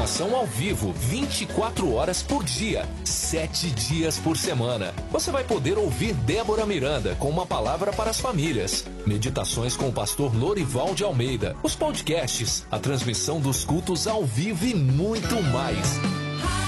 oração ao vivo, 24 horas por dia, 7 dias por semana. Você vai poder ouvir Débora Miranda com uma palavra para as famílias, meditações com o pastor Lorival de Almeida, os podcasts, a transmissão dos cultos ao vivo e muito mais.